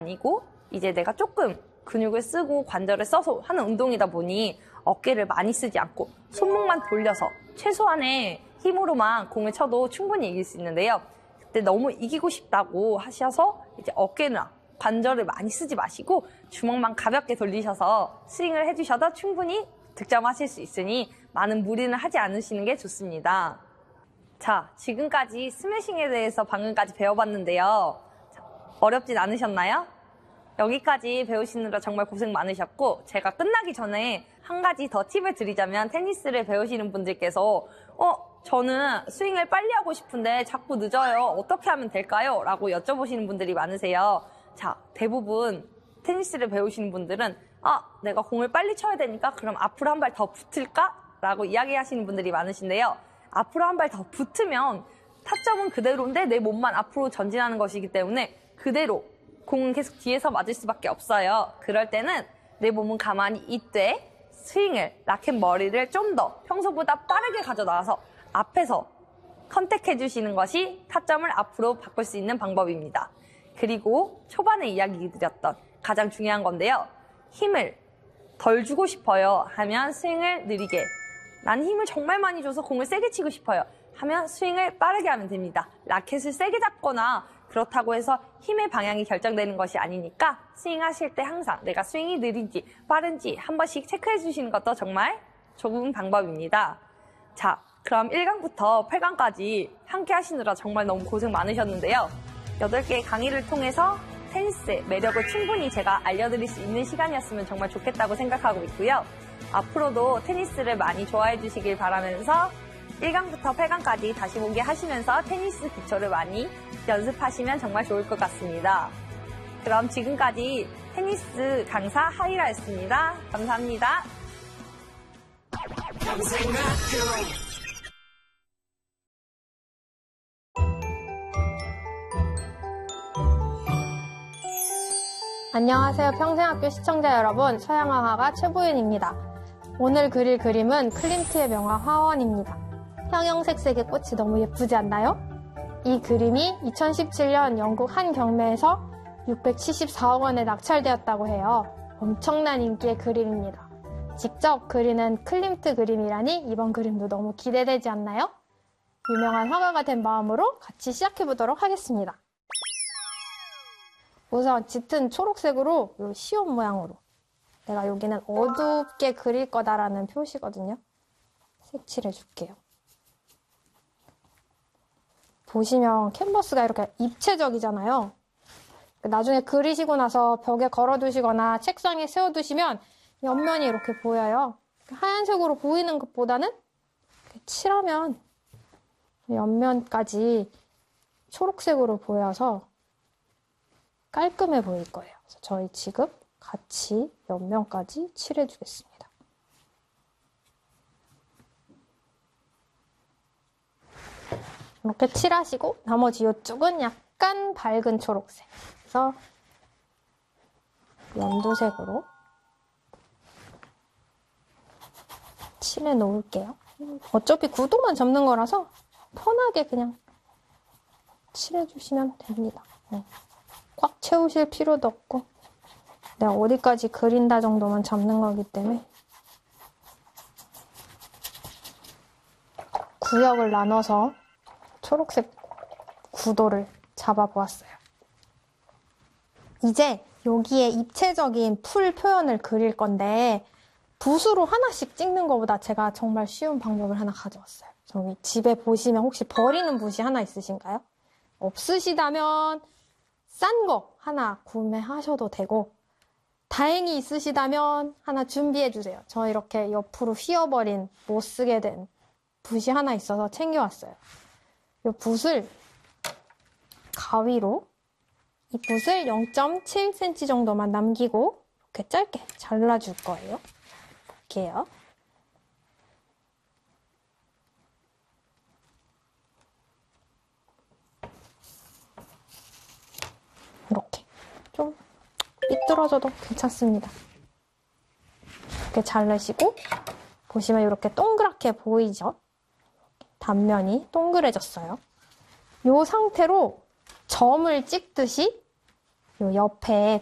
아니고 이제 내가 조금 근육을 쓰고 관절을 써서 하는 운동이다 보니 어깨를 많이 쓰지 않고 손목만 돌려서 최소한의 힘으로만 공을 쳐도 충분히 이길 수 있는데요. 그때 너무 이기고 싶다고 하셔서 이제 어깨나 관절을 많이 쓰지 마시고 주먹만 가볍게 돌리셔서 스윙을 해주셔도 충분히 득점하실 수 있으니 많은 무리는 하지 않으시는 게 좋습니다. 자, 지금까지 스매싱에 대해서 방금까지 배워봤는데요. 어렵진 않으셨나요? 여기까지 배우시느라 정말 고생 많으셨고 제가 끝나기 전에 한 가지 더 팁을 드리자면 테니스를 배우시는 분들께서 저는 스윙을 빨리 하고 싶은데 자꾸 늦어요. 어떻게 하면 될까요? 라고 여쭤보시는 분들이 많으세요. 자, 대부분 테니스를 배우시는 분들은 내가 공을 빨리 쳐야 되니까 그럼 앞으로 한 발 더 붙을까? 라고 이야기하시는 분들이 많으신데요. 앞으로 한 발 더 붙으면 타점은 그대로인데 내 몸만 앞으로 전진하는 것이기 때문에 그대로 공은 계속 뒤에서 맞을 수밖에 없어요. 그럴 때는 내 몸은 가만히 있되 스윙을, 라켓 머리를 좀 더 평소보다 빠르게 가져나와서 앞에서 컨택해 주시는 것이 타점을 앞으로 바꿀 수 있는 방법입니다. 그리고 초반에 이야기 드렸던 가장 중요한 건데요. 힘을 덜 주고 싶어요 하면 스윙을 느리게, 난 힘을 정말 많이 줘서 공을 세게 치고 싶어요 하면 스윙을 빠르게 하면 됩니다. 라켓을 세게 잡거나 그렇다고 해서 힘의 방향이 결정되는 것이 아니니까 스윙하실 때 항상 내가 스윙이 느린지 빠른지 한 번씩 체크해 주시는 것도 정말 좋은 방법입니다. 자, 그럼 1강부터 8강까지 함께 하시느라 정말 너무 고생 많으셨는데요. 8개의 강의를 통해서 테니스의 매력을 충분히 제가 알려드릴 수 있는 시간이었으면 정말 좋겠다고 생각하고 있고요. 앞으로도 테니스를 많이 좋아해 주시길 바라면서 1강부터 8강까지 다시 보기 하시면서 테니스 기초를 많이 연습하시면 정말 좋을 것 같습니다. 그럼 지금까지 테니스 강사 하이라였습니다. 감사합니다. 안녕하세요. 평생학교 시청자 여러분, 서양화가 최보윤입니다. 오늘 그릴 그림은 클림트의 명화 화원입니다. 형형색색의 꽃이 너무 예쁘지 않나요? 이 그림이 2017년 영국 한 경매에서 674억 원에 낙찰되었다고 해요. 엄청난 인기의 그림입니다. 직접 그리는 클림트 그림이라니 이번 그림도 너무 기대되지 않나요? 유명한 화가가 된 마음으로 같이 시작해보도록 하겠습니다. 우선 짙은 초록색으로 이 시옷 모양으로, 내가 여기는 어둡게 그릴 거다라는 표시거든요. 색칠해줄게요. 보시면 캔버스가 이렇게 입체적이잖아요. 나중에 그리시고 나서 벽에 걸어두시거나 책상에 세워두시면 옆면이 이렇게 보여요. 하얀색으로 보이는 것보다는 칠하면 옆면까지 초록색으로 보여서 깔끔해 보일 거예요. 그래서 저희 지금 같이 옆면까지 칠해주겠습니다. 이렇게 칠하시고 나머지 이쪽은 약간 밝은 초록색. 그래서 연두색으로 칠해 놓을게요. 어차피 구도만 잡는 거라서 편하게 그냥 칠해주시면 됩니다. 꽉 채우실 필요도 없고 내가 어디까지 그린다 정도만 잡는 거기 때문에 구역을 나눠서 초록색 구도를 잡아보았어요. 이제 여기에 입체적인 풀 표현을 그릴 건데 붓으로 하나씩 찍는 것보다 제가 정말 쉬운 방법을 하나 가져왔어요. 저기 집에 보시면 혹시 버리는 붓이 하나 있으신가요? 없으시다면 싼 거 하나 구매하셔도 되고 다행히 있으시다면 하나 준비해주세요. 저 이렇게 옆으로 휘어버린 못 쓰게 된 붓이 하나 있어서 챙겨왔어요. 이 붓을 가위로 이 붓을 0.7cm 정도만 남기고 이렇게 짧게 잘라줄 거예요. 볼게요. 이렇게 좀 삐뚤어져도 괜찮습니다. 이렇게 자르시고 보시면 이렇게 동그랗게 보이죠? 단면이 동그래졌어요. 이 상태로 점을 찍듯이 요 옆에